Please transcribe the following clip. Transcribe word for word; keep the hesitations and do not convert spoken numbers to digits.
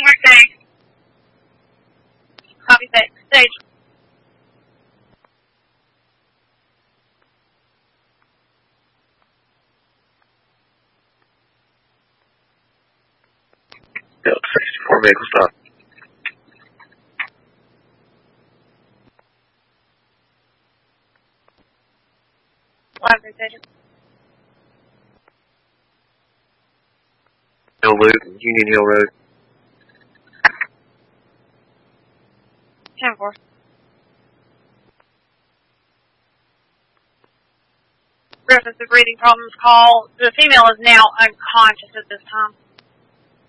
reading her stage. Copy stage. Stage. Delta sixty-four, vehicle stop. Live stage. Hill Loop, Union Hill Road. ten four. Reference to breathing problems call. The female is now unconscious at this time.